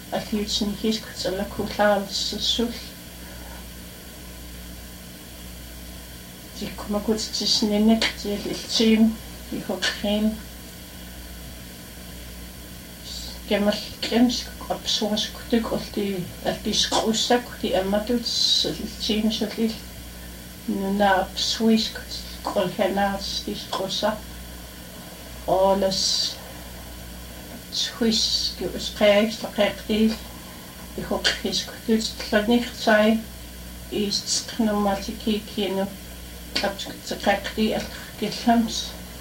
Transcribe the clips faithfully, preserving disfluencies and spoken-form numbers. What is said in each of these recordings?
аллиутсин хискут аллаккуулаарсссул тиккумакут тисниннек тиал илтиим ихокхин кемал кемс апсуаскутик олти алтисқуссак ти амматут илтиим сулил нуна апсуиск колханаас тисқусса олас Swiss geusprægs laqeqtil ihokhiskutut tlanirtsai istqnummatikikinu tlapsqeqti alqillams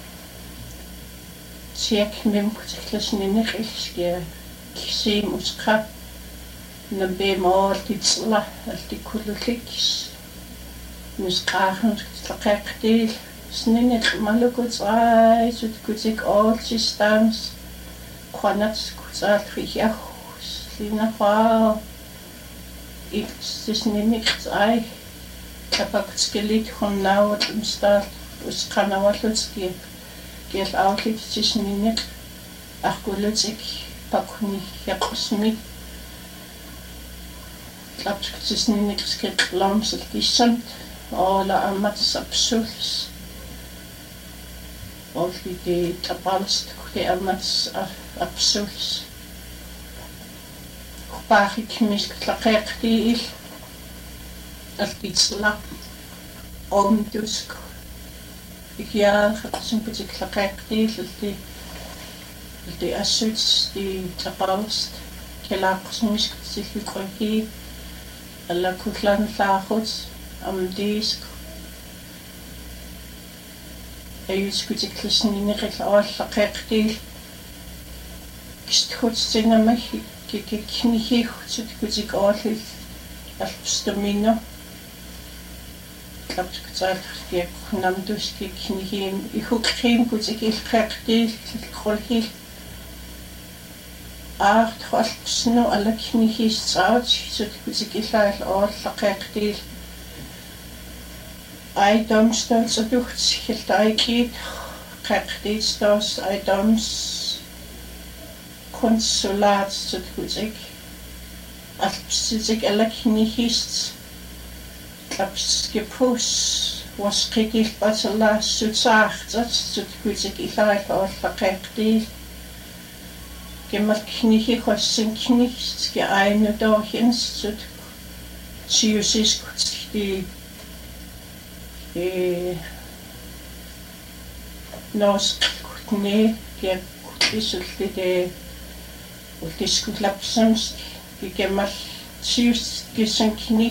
siak mimkutiklasninneqilskia kisim usqa nambemol titsla altikullulikis nusqaarnus tlaqeqtil sninneq malukutsai sutkutik all systems Qanats kutsaalriahus linafaa iktisnimix ai tapaktskelit honnaut umstal usqanawallutski kiel aukit tisniniq arqulutik pakuni yaqusmi tlapsksniniq skit lamsel kisamt ola ammats absuls olti tapalst kuti ammats absuls Qpaaqik misk tlaqeqtiil altitsla omtusk ikiaa qatsimputik tlaqeqtiil alti alti assuts ti tapalst kelaaqsmisk tilluqaki allakullanlaaqut amdiisk ayuskutik tlisnineqil aallaqeqtiil Kisthutstinamah kikiknihihutsit kutik aallil alpstamino tlapskutaallerkiak namtuskiknihim ihukrim kutik ilqeqtiil qolhil aart alpsnu alaknihistsaat sut kutik illaal aallaqeqtiil aidomstats aduhts hiltaikit qeqtiitstas aidoms konsulat sutkutik alpsitik alaknihist tlapskipus wasqikil patala sutsaartat sutkutik ilaal aallaqeqtiil gemalknihi qossinkinist ge ainudorhins sut siusiskut di e noskutne ge kutisultide ultiskutlapsams gemal sius gesankni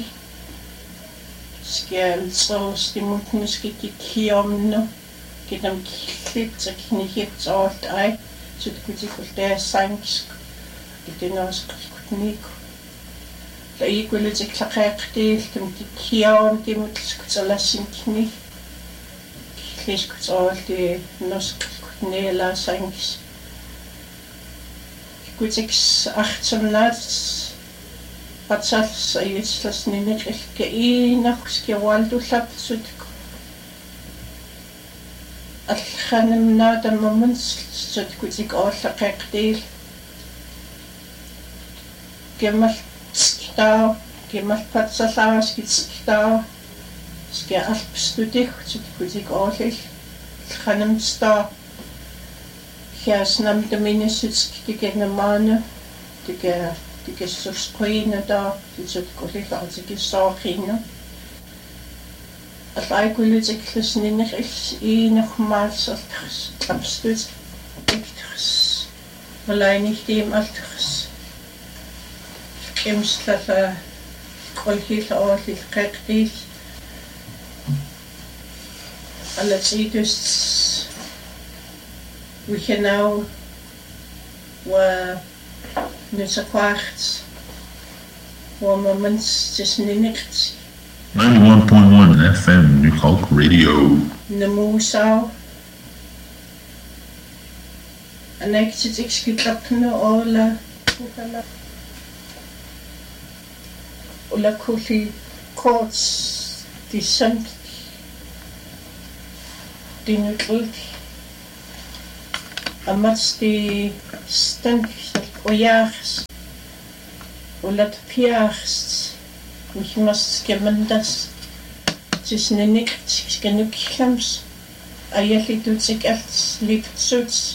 skjalsos dimutnuski kiomno gedam klitsaknihit alt ai sutkutikul sanks gedinoskutnik la ikulitik laqeqtiil tumti kiom dimutskutalassinkni kliskutsalti noskutnela sanks Kutiks achtumnats patsals ayutslasnineqil kaiinaqskiwaldullapsutku allqanimnaatammamans sutkutik aallaqeqtiil gemal taa gemal patsalaaskitstaa skia alpstudih sutkutik aallil allqanimstaa Kiasnam dominusutsk tigenamana tige tige susqina da titsutkulil artikissaaqina allaikulitiklusninneqil iinermaalsertars tlapstut ikters malainihtiim alters kimslala qolhil aallil qeqtiil allatsitus We can now wa nusaqaarts wa moments tisniniqt ninety-one point one F M Nukalk Radio namusao anektit ikskitlapnu ola ukala ola kulli courts disant dinutlut Amats die stank ojaars ulat piarst mihmas kemandas tisnenik skenuklams ayalitutsik alts liptsuts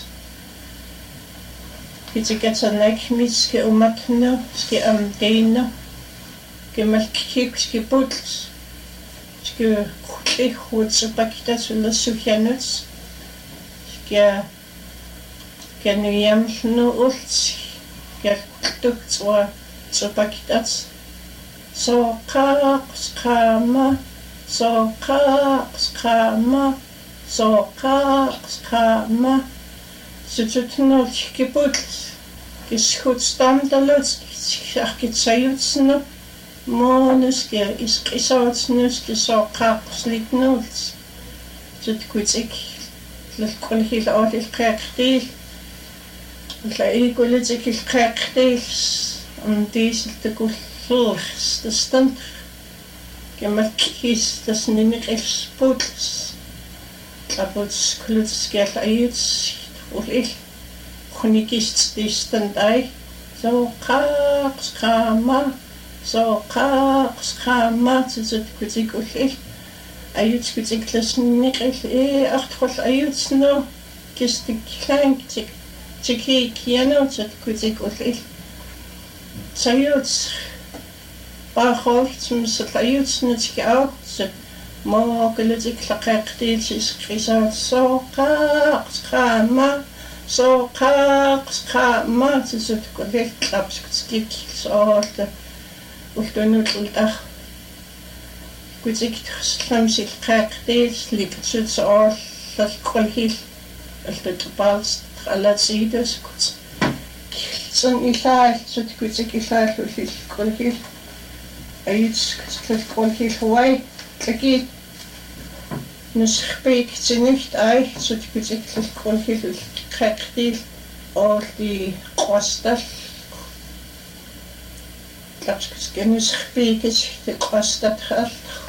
Hitigatsanak miske umatno ske amdeino gemalkik ske buts ske khutsupakitas ulla sufjanuts ske kenuyamnu ults gertuktswa supakitas so qaqs qama so qaqs qama so qaqs qama Sututnol kiputs kishutstamdalos kichakitsayutsno monus ke isqisautsnus kisoqaqslitnuls tutkutsik lilqulhil awlil qaqtil la ikulitik ilqaqtil umdisil tukullurs tastant kemalkis tasniniqils puts taputs kluts kelayuts Ul Chronikist distandai so qaqs qama so qaqs qama tsut kutik ul ayut kutik lasniqil e artqol ayutsno kistik klank tik tiki kiano tsut kutik ul sayut bachol tsumsat ayutsno tikau tsut mo gelitik laqaqtil isqisa so qaqs qama so qaqs qama tsut kulik klapskik so ultunut ultaq kutik slamsil qaqtil liptsut so lalqolhil altutpals alatsides kut son ilal tsut kutik ilal ulil qolhil ayut kutik qolhil huai Taki nusxpik tinicht ay so tikutik qolhil qaqtil all die qostal tlapskis nusxpik de qostat khal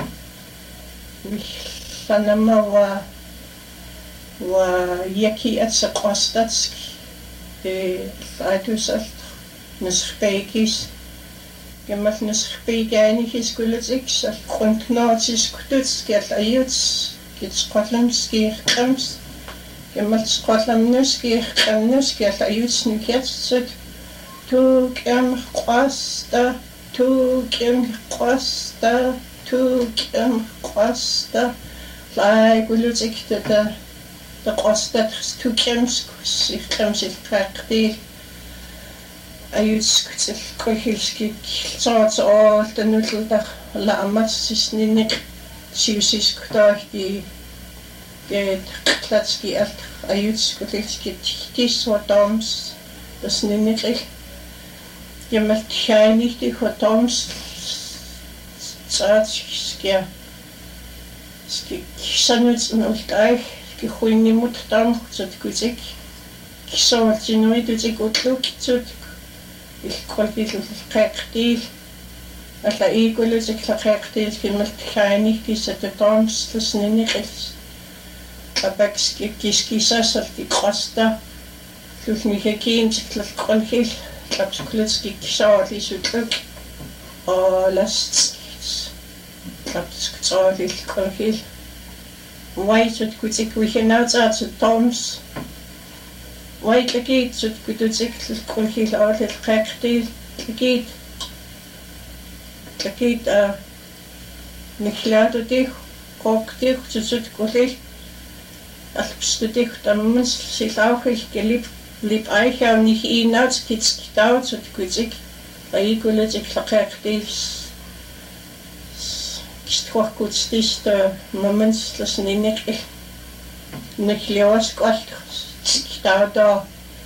sanama wa wa yaki atsa qostatski de fatusal nusxpikis Gemmal nusxpigani hiskulitsiks grundknotis kututs gert ayuts gits qollamski qams gemmal qollamnuski qamnus gert ayuts niketsut tu kem qasta tu kem qasta tu kem qasta lai gulutsik da da qasta tu kems sich qamsil qaqti ayuts kutil qolhilski soats all the nulldaq la amatsisninik siusiskutaahti get klatski alt ayuts kutilski tis hotoms tasninik gemmal khainig di hotoms tsatskia ski sanuts nultai ki khuini muttam tsut kutik kisoatsinui tutik utluk tsut Qolhil qaqtil alla ikulusik qaqtil kimal khainig tisatoms tasniniqils qabakski kiskisasal ti qasta lusnihakin tiklal qolhil qabskulitski kisawali sutluk olast qabskutsawali qolhil waitut kutik wihinautsat toms Wait lagi so kututsik qolhil awlil qaqtil lagi lagi a niklaatutik qoqtik tsut qolhil alpstutik tammans silauhil gelip lip aicha nik inats kitskitaut so kutik aikuletik qaqtil kistqorkutstis moments lasninik nikliawas qalt Stauda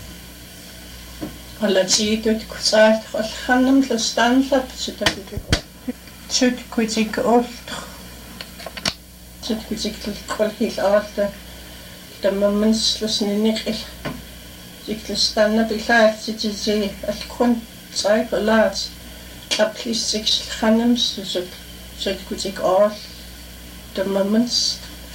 Alatsiitut kutsalt alhanam lastanlat sutakutik Sut kutik olt Sut kutik qolhil awalta Tamamans lasninik Siklistanna bilaat sitisi alkun tsaik olaat Taplis six hanams sut sut kutik awal Tamamans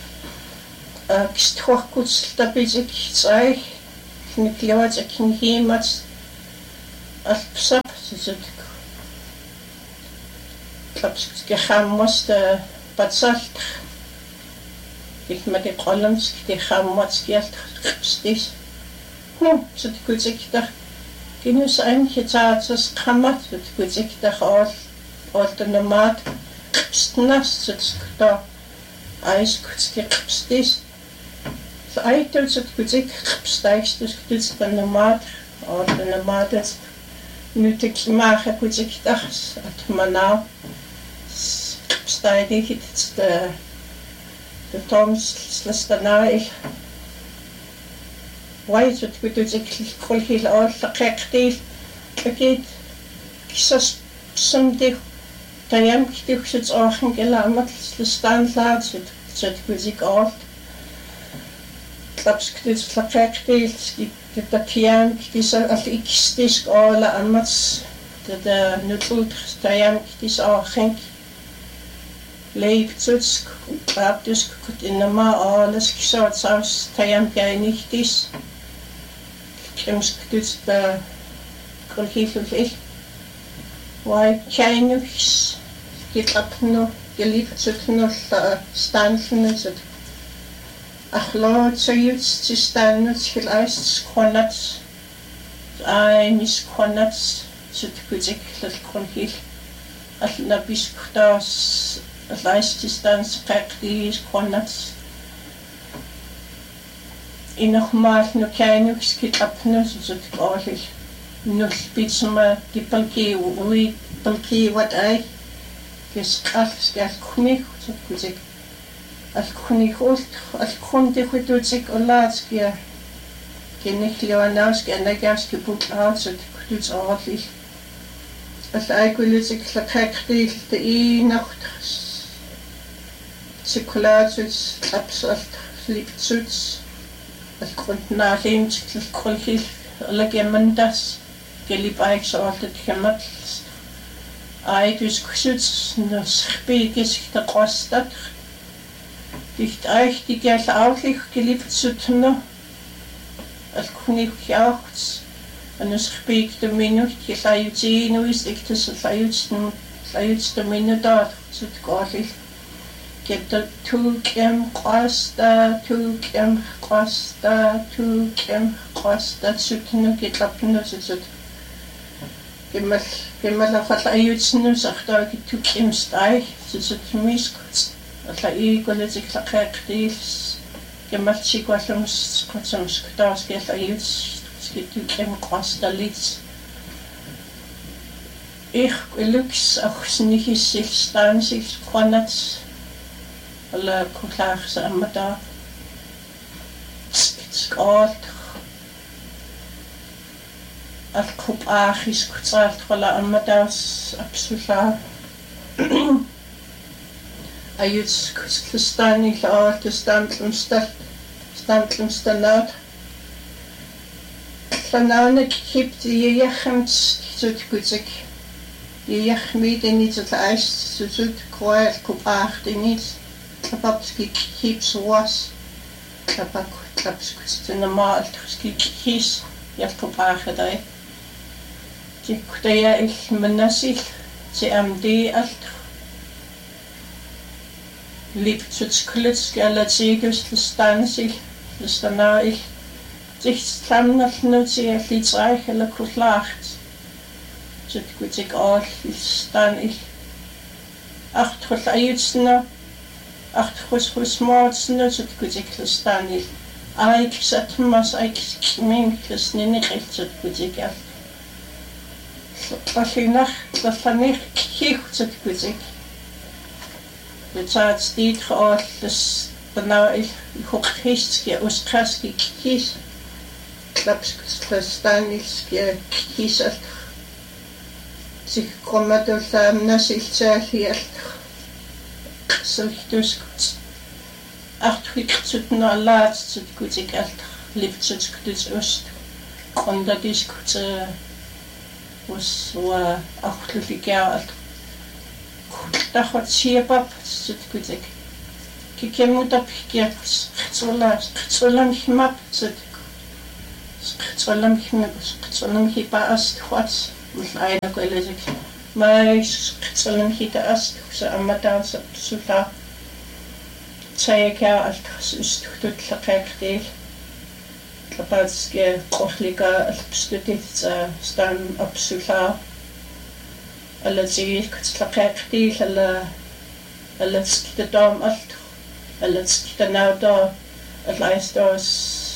Kistqorkuts tapisik tsai nikliawat akin himat alpsap sut tlapski xammas ta patsalt kikmati qolamski ti xammatskialt qstis no sutkutikta kinus anhitaatas qammat sutkutikta all oltanamat qstnas sutskta aiskutski qstis so aitul sutkutik qstaistus kutskanamat oltanamat nutik maaga kutiktas atmana staydi hit de de toms slastanai why should we do it kolhil all qaqtil qit kisas sundig tayam kitux zorgen gelamat slastan laat sit sit musik all klapsktis qaqtil skit de tayam kisa al ikistis all amats de nutul tayam kitis orgen leibtutsk abdusk kut inma alles kisat saus tayam gainichtis kemsktus da kolhifel why chainux gitapno gelibtutno stanfen sut achlot sayuts tistanus khilas khonats ainis khonats sut kuzik kolhil alna bisktas Leististans praktisch khonats inogmaal no kainux kitapnus sut qolil nul bitsma dipalki ui palki wat ai kes qal skal khuni sut kuzik al khuni kholt al khunti khutuzik olatski kenihliwanaus kenagaski putlaat sut kututs orli al aikulusik lakaktil te i nacht Sikulatus absalt flipsuts al grundnalim kolhil lagemandas gelibaik sortet kemat aitus kusuts nos spegis ta qostat dicht eich die gel auflich gelibtsutno al kunik jachts anos speg de minut gelayuti no is iktes layutsten layutste minutat sut qolil get the two kim costa two kim costa two kim costa sutno get lapno sut gemal gemal afal ayutsnu sagta ki two kim stai sut misk ala I koletik laqaqtis gemal chikwalums kotsums ktas get ayuts skit two kim costa lit ich lux auch nicht sich staan sich konats alla kullaars amata skalt al kup achis kutsalt wala amatas absoluta ayuts kustani la te stamtlumstal stamtlumstanat fanane kipt je jachemt zut kutsik je jachmid niet het ijs zut kwaad kup ach niet Kapapski keeps was kapak kapskus in the malt skis yakopagedai tikutaya ich menasil C M D alt liptsutsklits galatsigus stansil stanai sich stamnatnuzi litsreich la kuslacht zitkutik all stan ich acht khayitsna acht khus khus motsna zitkutik stani ai ksatmas ai kmin ksnini khitskutik al Fascinach, dat van ik gicht het kuzik. Het staat steeds gehoord, dus dan nou ik ook gistje Oost-Kraski kies. Klaps verstaan is je kies het. Zich komen door samen naar zichzelf hier. Zo dus acht gicht het naar laatst het kuzik al liefst het kuzik Oost. En dat is goed. was wa achtlifigaat dacht siepap zitkutik kikemutap kieks xsola xsolam himap zit xsolam himap xsolam hipa ast khwats mus ayna kolezik mais qitsalan hita ast sa amataansa sulla tayaka altras ustutut laqaqtil tlapatske qorlika alpstutit stan absola allati qtlaqaqtil alla allati dom alt allati tanauda allaistos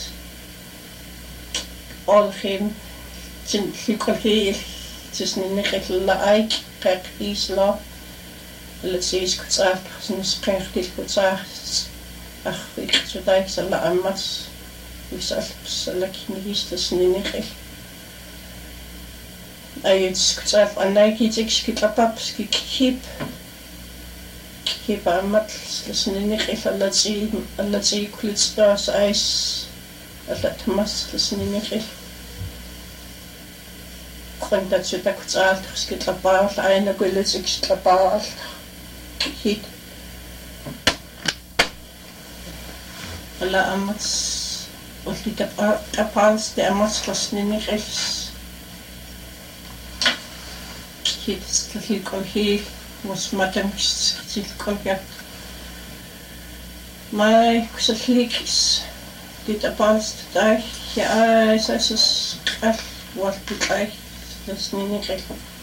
olgin sin likolhi tisninniqilla aik qaqisla allati qtsaaf sinusqaqtil qtsaaf ахвик сюдай сала аммас висал салакнигистасниниқил аитскцаф аннайкитикски лапапски кип кип аммат сласниниқил аллати аллати кулитстаас айс аллатмас сласниниқил қондатсутакцаалтерски лапаал айнакулитикс лапаал хит alla amats ulita tapals de amats kosnini khis kit stil kolhi was matam stil kolga mai kuslikis dit tapals da ja es es al wat bitai das nini khis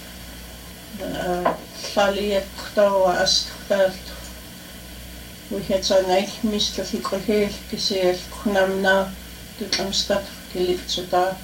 fali ekto as we had so nice Mister Fikolhel gesehen, Kunamna, die Amstadt gelebt so da.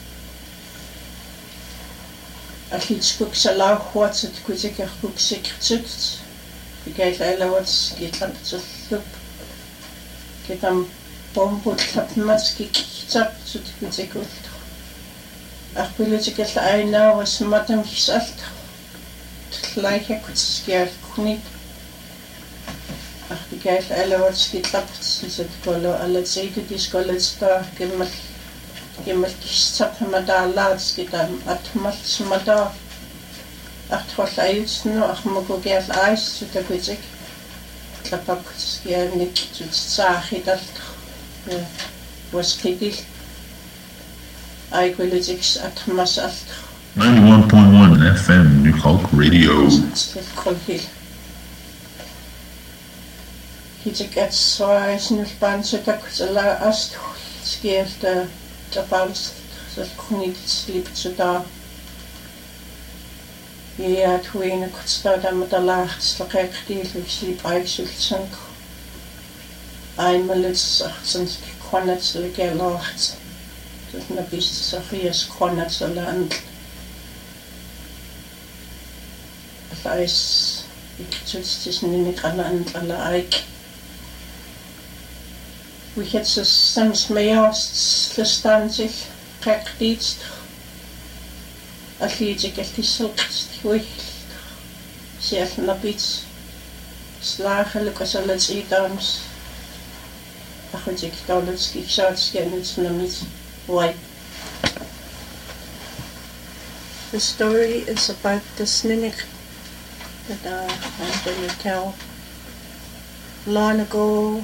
Als iets goed zal hoort het goed zeker goed zeker zit. Ik kijk alle wat geht lang zo loop. Geht am bombo klap maski kitap zo goed zeker. Ach wil ik het eina was madam gezegd. Gelijk goed zeker niet. Ach, die kijk alle wat schietlapt, is het kolo, alle zeker die skolets daar, gemel, gemel kistap me daar laat schieten, atmal me daar. Ach, het was uit, no, ach, me go geef ijs, zo dat weet ik. Klapap, schiet niet, zo zaag je dat, was kikil. Ik wil het ik atmas alt. ninety-one point one F M New Hulk Radio. Stil kolhil. Hitek at så snuspan så tak så la ast skerte tapals så kunne ikke slippe så der ja twine kutsta der med der lacht så rigtig slip eichsultsen einmal ist achtzehn konnet så ikke lacht det er bist så firs konnet så land Fleiß ich tut es nicht an alle eik we had so soms meast verstaan zich praktisch als ik het is zo goed zelf naar iets slagelijk als alles idams ach ik ik dan het ik zou het geen naar niet why the story is about the sninik that uh, I'm going to tell long ago.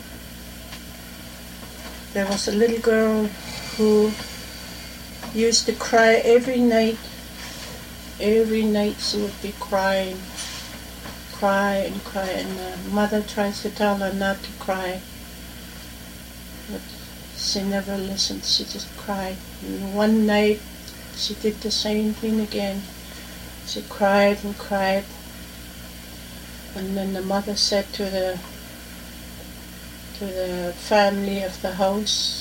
There was a little girl who used to cry every night. Every night she would be crying, cry and cry, and the mother tries to tell her not to cry. But she never listened, she just cried. And one night she did the same thing again. She cried and cried. And then the mother said to the to the family of the house.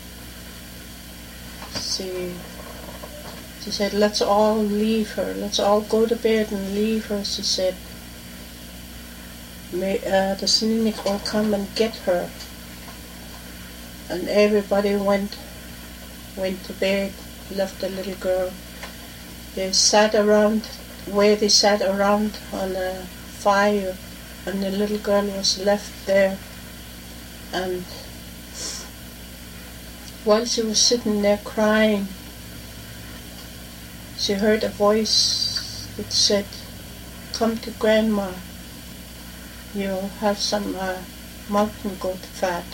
She, she said, let's all leave her. Let's all go to bed and leave her, she said. May, uh, the Sninik will come and get her. And everybody went, went to bed, left the little girl. They sat around, where they sat around on a fire, and the little girl was left there. And while she was sitting there crying, she heard a voice that said, come to Grandma, you'll have some uh, mountain goat fat.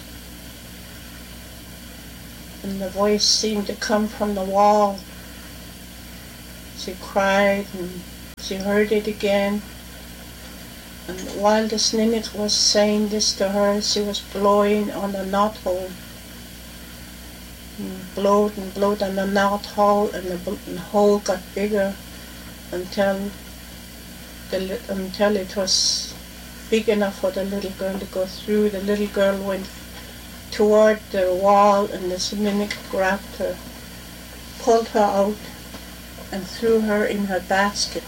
And the voice seemed to come from the wall. She cried and she she heard it again. And while the Sninic was saying this to her, she was blowing on a knothole. And blowed and blowed on the knothole, and the, the hole got bigger until the, until it was big enough for the little girl to go through. The little girl went toward the wall, and the Sninic grabbed her, pulled her out, and threw her in her basket.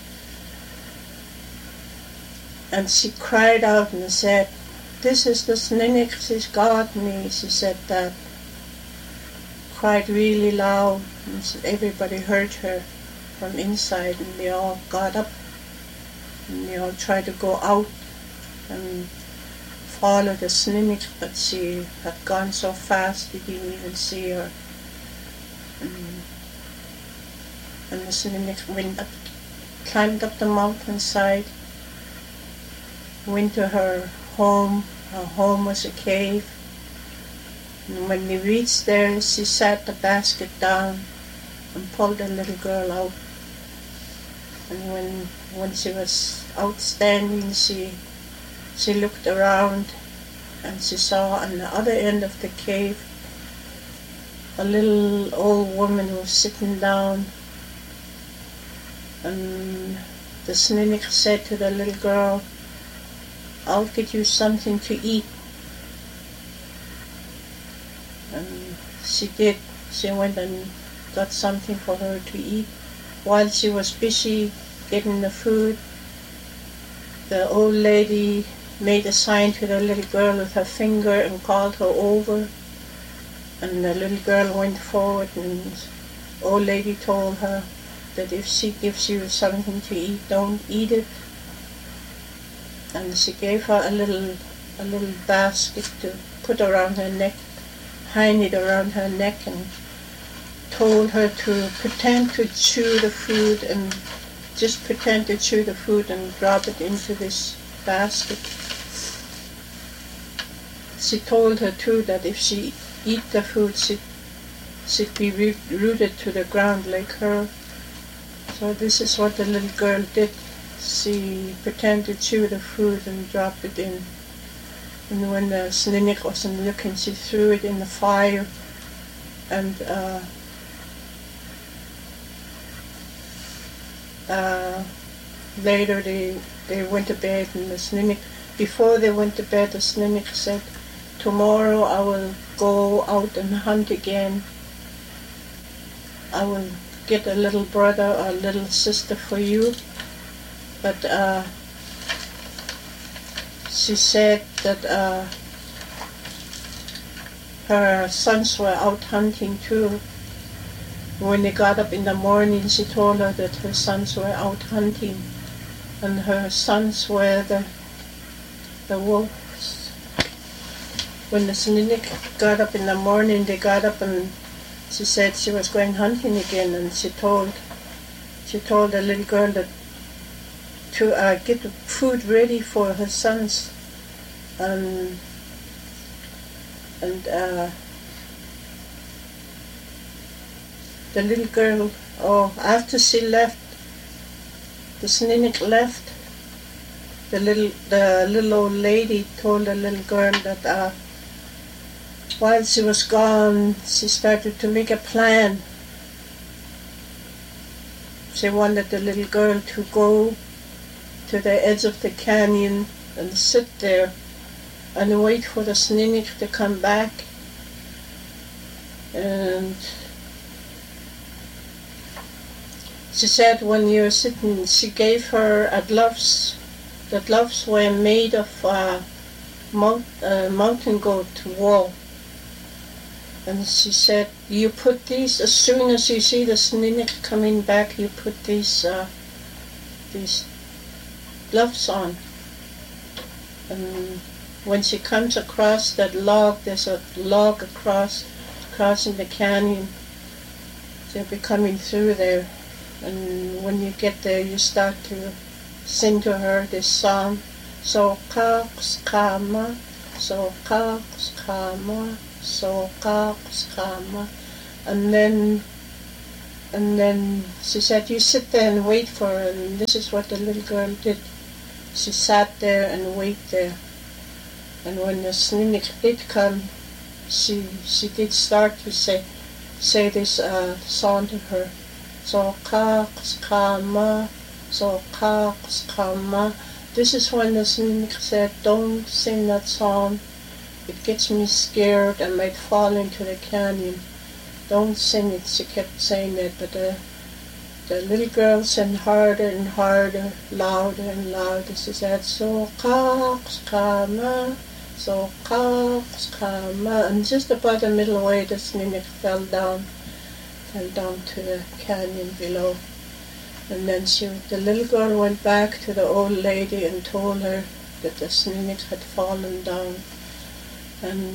And she cried out and said, "This is the Sninic, she's got me." She said that, cried really loud, and everybody heard her from inside, and they all got up, and they all tried to go out and follow the Sninic, but she had gone so fast they didn't even see her. And, and the Sninic went up, climbed up the mountainside, went to her home. Her home was a cave. And when they reached there, she sat the basket down and pulled the little girl out. And when when she was outstanding, she she looked around, and she saw on the other end of the cave a little old woman who was sitting down. And the Sninic said to the little girl, "I'll get you something to eat." And she did. She went and got something for her to eat. While she was busy getting the food, the old lady made a sign to the little girl with her finger and called her over. And the little girl went forward, and the old lady told her that if she gives you something to eat, don't eat it. And she gave her a little a little basket to put around her neck, hang it around her neck, and told her to pretend to chew the food, and just pretend to chew the food and drop it into this basket. She told her too that if she eat the food, she'd, she'd be rooted to the ground like her. So this is what the little girl did. She pretended to chew the food and dropped it in. And when the Sninic wasn't looking, she threw it in the fire. And uh, uh, later they they went to bed, and the Sninic, before they went to bed, the Sninic said, "Tomorrow I will go out and hunt again. I will get a little brother or a little sister for you." But uh, she said that uh, her sons were out hunting too. When they got up in the morning, she told her that her sons were out hunting, and her sons were the the wolves. When the Sninic got up in the morning, they got up, and she said she was going hunting again, and she told she told the little girl that to uh, get the food ready for her sons. Um, and uh, the little girl, oh, after she left, the Sninic left, the little the little old lady told the little girl that uh, while she was gone, she started to make a plan. She wanted the little girl to go to the edge of the canyon and sit there and wait for the Sninic to come back. And she said when you're sitting, she gave her a gloves. The gloves were made of uh, mount, uh, mountain goat wool. And she said, you put these, as soon as you see the Sninic coming back, you put these uh, these gloves on. And when she comes across that log, there's a log across, crossing the canyon. She'll be coming through there. And when you get there, you start to sing to her this song. So kaks kama, so kaks kama, so kaks kama. And then And then she said, you sit there and wait for her. And this is what the little girl did. She sat there and waited there. And when the Snunnik did come, she she did start to say say this uh, song to her. So kaks kama, so kaks kama. This is when the Snunnik said, don't sing that song. It gets me scared. I might fall into the canyon. Don't sing it. She kept saying that, but the the little girl sang harder and harder, louder and louder. She said, so kaks kama, so kaks kama. And just about the middle way, the Snunnik fell down, fell down to the canyon below. And then she, the little girl went back to the old lady and told her that the Snunnik had fallen down. And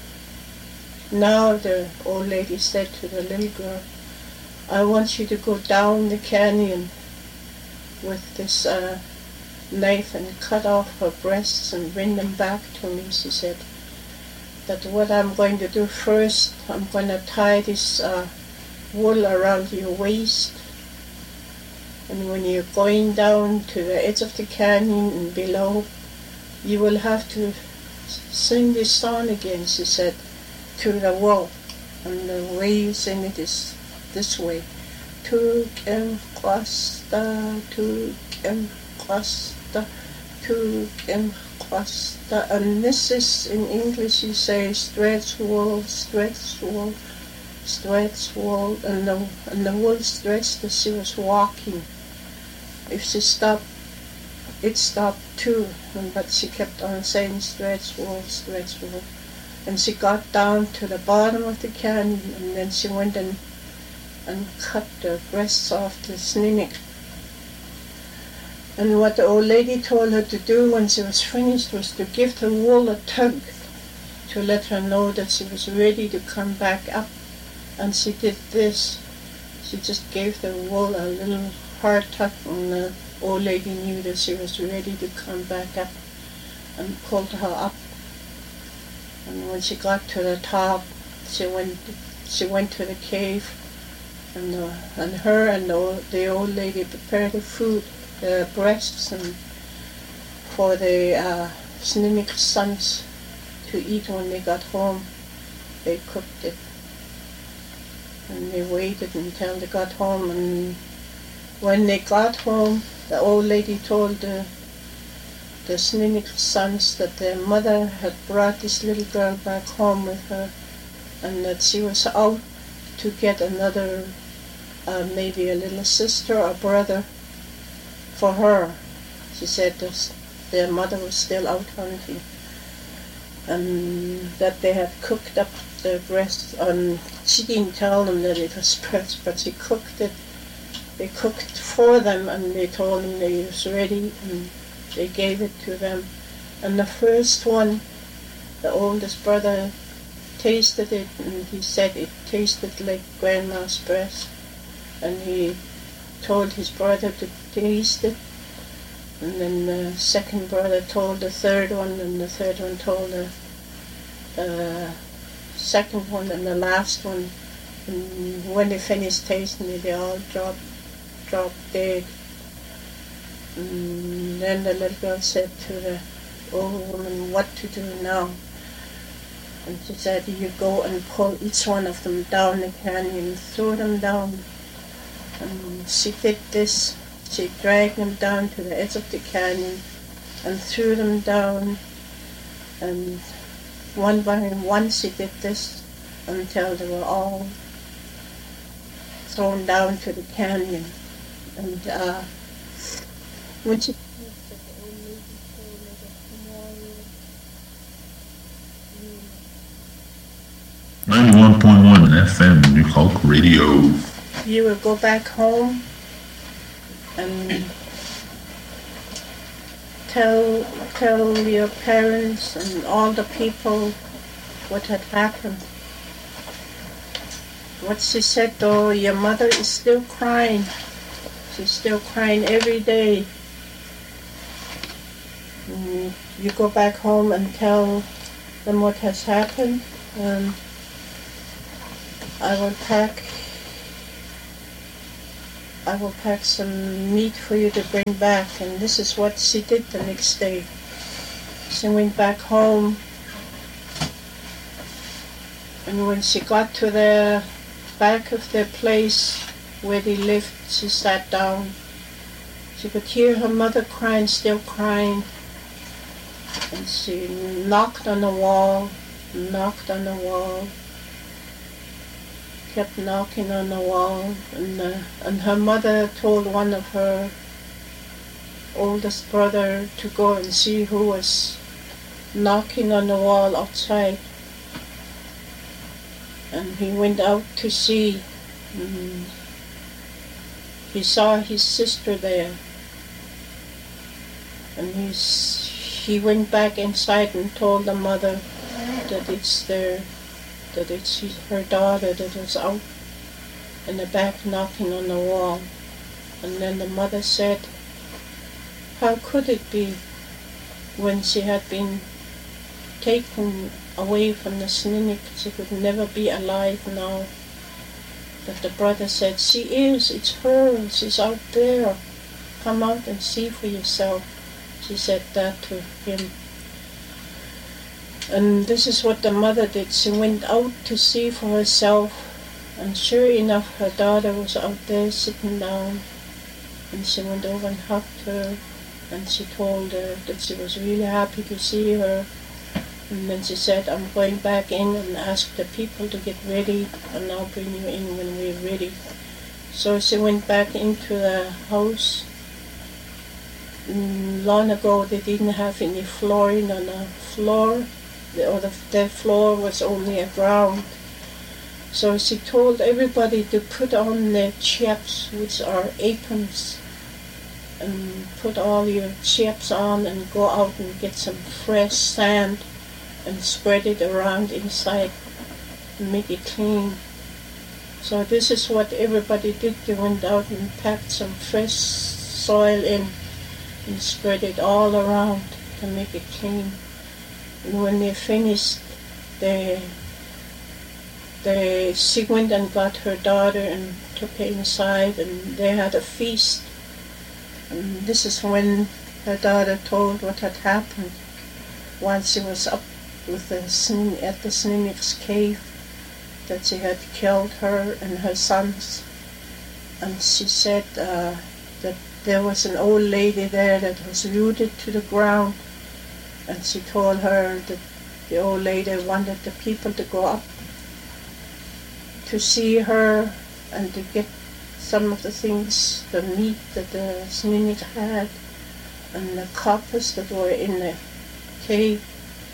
now the old lady said to the little girl, I want you to go down the canyon with this uh, knife and cut off her breasts and bring them back to me, she said. That what I'm going to do first, I'm going to tie this uh, wool around your waist. And when you're going down to the edge of the canyon and below, you will have to sing this song again, she said, to the wall. And the way you sing it is this way. Tuk em kwasta, tuk em kwasta, tuk em kwasta. And this is, in English you say, stretch wool, stretch wool, stretch wool. And the, and the wool stretched as she was walking. If she stopped, it stopped too. But she kept on saying, stretch wool, stretch wool. And she got down to the bottom of the canyon, and then she went and and cut the breasts off the Snunnik. And what the old lady told her to do when she was finished was to give the wool a tug to let her know that she was ready to come back up. And she did this. She just gave the wool a little hard tug, and the old lady knew that she was ready to come back up, and pulled her up. And when she got to the top, she went she went to the cave. And, uh, and her and the old, the old lady prepared the food, the breasts, and for the uh, Snunnik sons to eat when they got home. They cooked it. And they waited until they got home. And when they got home, the old lady told the, the Snunnik sons that their mother had brought this little girl back home with her, and that she was out to get another Uh, maybe a little sister or brother for her. She said this, their mother was still out hunting, and that they had cooked up the breast. And she didn't tell them that it was breast, but she cooked it. They cooked for them, and they told them they was ready, and they gave it to them. And the first one, the oldest brother, tasted it, and he said it tasted like Grandma's breast. And he told his brother to taste it, and then the second brother told the third one, and the third one told the uh, second one, and the last one. And when they finished tasting it, they all dropped, dropped dead. And then the little girl said to the old woman, what to do now? And she said, you go and pull each one of them down the canyon, throw them down. And she did this. She dragged them down to the edge of the canyon and threw them down. And one by one she did this until they were all thrown down to the canyon. And uh, when she ninety-one point one F M New Hulk Radio. you will go back home and tell tell your parents and all the people what had happened. What she said though, your mother is still crying. She's still crying every day. And you go back home and tell them what has happened, and I will pack I will pack some meat for you to bring back. And this is what she did the next day. She went back home, and when she got to the back of the place where they lived, she sat down. She could hear her mother crying, still crying. And she knocked on the wall, knocked on the wall, kept knocking on the wall. And, uh, and her mother told one of her oldest brother to go and see who was knocking on the wall outside. And he went out to see. And he saw his sister there. And he's, he went back inside and told the mother that it's their, that it's his, her daughter that was out in the back knocking on the wall. And then the mother said, how could it be when she had been taken away from the Snuneymuxw, she could never be alive now? But the brother said, she is, it's her, she's out there. Come out and see for yourself. She said that to him. And this is what the mother did. She went out to see for herself, and sure enough, her daughter was out there sitting down. And she went over and hugged her, and she told her that she was really happy to see her. And then she said, I'm going back in and ask the people to get ready, and I'll bring you in when we're ready. So she went back into the house. Mm, long ago they didn't have any flooring on the floor, the, or the, the floor was only a ground. So she told everybody to put on their chaps, which are aprons, and put all your chaps on and go out and get some fresh sand and spread it around inside and make it clean. So this is what everybody did. They went out and packed some fresh soil in and spread it all around to make it clean. And when they finished, they, they, she went and got her daughter and took her inside, and they had a feast. And this is when her daughter told what had happened while she was up with the at the Snuneymuxw cave, that she had killed her and her sons. And she said uh, that there was an old lady there that was rooted to the ground, and she told her that the old lady wanted the people to go up to see her and to get some of the things, the meat that the Snuneymuxw had and the coppers that were in the cave.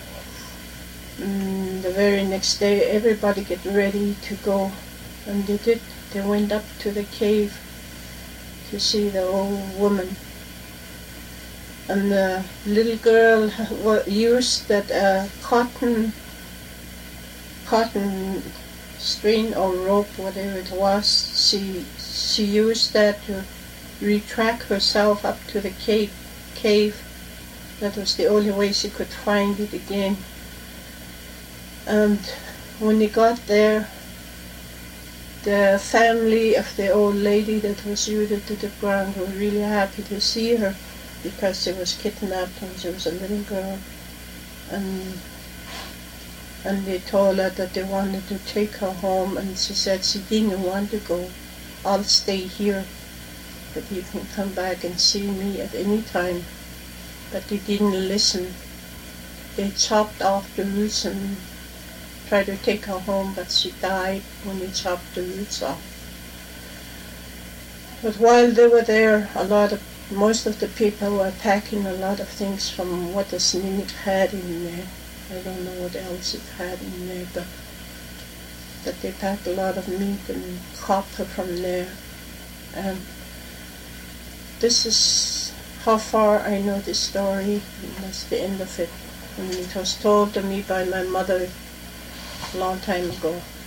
Mm, the very next day everybody get ready to go, and they did. They went up to the cave to see the old woman. And the little girl used that uh, cotton cotton string or rope, whatever it was. She she used that to retract herself up to the cave. Cave. That was the only way she could find it again. And when they got there, the family of the old lady that was rooted to the ground were really happy to see her, because she was kidnapped when she was a little girl. And and they told her that they wanted to take her home, and she said she didn't want to go. I'll stay here, but you can come back and see me at any time. But they didn't listen. They chopped off the roots and tried to take her home, but she died when they chopped the roots off. But while they were there, a lot of, most of the people were packing a lot of things from what the Snuneymuxw had in there. I don't know what else it had in there, but that they packed a lot of meat and copper from there. And this is how far I know this story, and that's the end of it. And it was told to me by my mother a long time ago.